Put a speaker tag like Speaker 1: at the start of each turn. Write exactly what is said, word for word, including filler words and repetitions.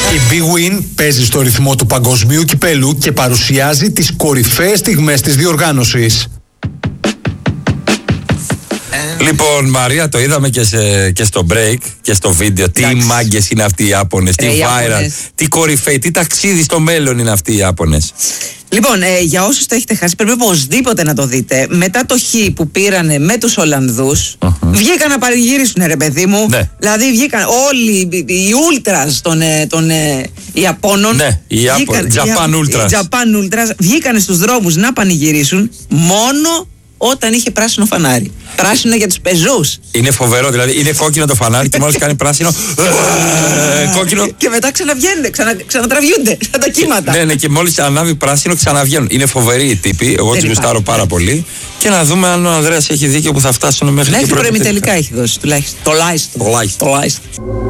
Speaker 1: Η Big Win παίζει στο ρυθμό του παγκοσμίου κυπέλου και παρουσιάζει τις κορυφαίες στιγμές της διοργάνωσης.
Speaker 2: Λοιπόν, Μαρία, το είδαμε και, σε, και στο break και στο βίντεο. Τι μάγκες είναι αυτοί οι Ιάπωνες, τι viral, τι κορυφαίοι, τι ταξίδι στο μέλλον είναι αυτοί οι Ιάπωνες.
Speaker 3: Λοιπόν, ε, για όσους το έχετε χάσει, πρέπει οπωσδήποτε να το δείτε. Μετά το χ που πήρανε με τους Ολλανδούς, uh-huh. βγήκαν να παρηγυρίσουν, ρε παιδί μου. Ναι. Δηλαδή, βγήκαν όλοι οι Ultras των, των ε, Ιαπώνων.
Speaker 2: Ναι, οι Ιάπωνες, Japan Ultras.
Speaker 3: Οι Japan Ultras βγήκαν στους δρόμους να πανηγυρίσουν μόνο όταν είχε πράσινο φανάρι. Πράσινο για τους πεζούς.
Speaker 2: Είναι φοβερό, δηλαδή είναι κόκκινο το φανάρι και μόλις κάνει πράσινο. κόκκινο.
Speaker 3: Και μετά ξαναβγαίνουν, ξανα, ξανατραβιούνται σαν τα κύματα.
Speaker 2: Ναι, ναι, και μόλις ανάβει πράσινο ξαναβγαίνουν. Είναι φοβεροί οι τύποι. Εγώ τους γουστάρω πάρα πολύ. Και να δούμε αν ο Ανδρέας έχει δίκιο που θα φτάσουν μέχρι
Speaker 3: την προημιτελικά έχει δώσει τουλάχιστον. Τουλάχιστον.
Speaker 2: Τουλάχιστον.